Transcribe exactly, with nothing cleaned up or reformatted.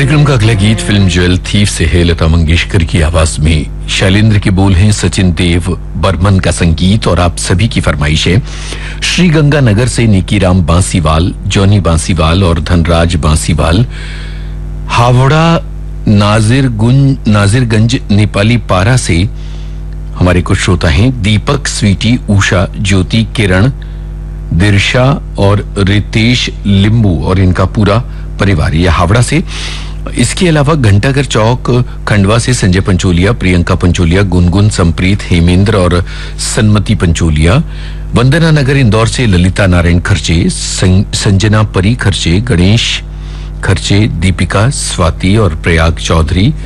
कार्यक्रम का अगला गीत फिल्म ज्वेल थीफ से है। लता मंगेशकर की आवाज में शैलेंद्र के बोल हैं, सचिन देव बर्मन का संगीत और आप सभी की फरमाइश है। श्री गंगानगर से निकीराम बांसीवाल, जॉनी बांसीवाल और धनराज बांसीवाल। हावड़ा नाजिरगुंज नाजिरगंज नेपाली पारा से हमारे कुछ श्रोता हैं। दीपक, स्वीटी, उषा, ज्योति, किरण, दिर्शा और रितेश लिंबू और इनका पूरा परिवार, यह हावड़ा से। इसके अलावा घंटाघर चौक खंडवा से संजय पंचोलिया, प्रियंका पंचोलिया, गुनगुन, संप्रीत, हेमेंद्र और सन्मति पंचोलिया। वंदना नगर इंदौर से ललिता नारायण खर्चे, संजना परी खर्चे, गणेश खर्चे, दीपिका, स्वाति और प्रयाग चौधरी।